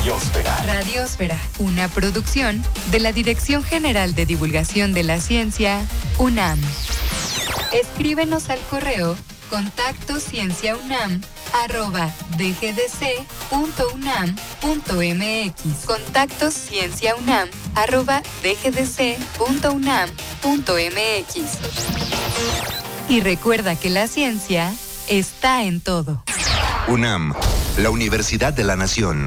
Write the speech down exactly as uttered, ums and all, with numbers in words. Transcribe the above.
Radiósfera. Radiósfera, una producción de la Dirección General de Divulgación de la Ciencia, UNAM. Escríbenos al correo contacto cienciaunam arroba dgdc.unam.mx. Contacto cienciaunam arroba dgdc.unam.mx. Y recuerda que la ciencia está en todo. UNAM, la Universidad de la Nación.